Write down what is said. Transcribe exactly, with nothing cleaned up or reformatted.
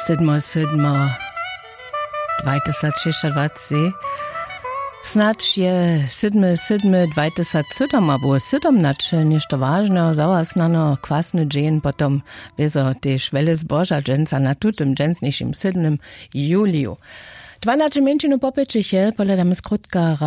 Sedmo, sedmo, dvajset šestadvadsať. Snadź je siedmy, siedmy, dvajset siedem, abo siedemnaście, nešto ważne, załasnano, kwasny dzień, potom wieso też wele zboża dżęca na tutym dżęcniejszym siedmym juliu. dwanaście minut po pięciu, poledamy skrótka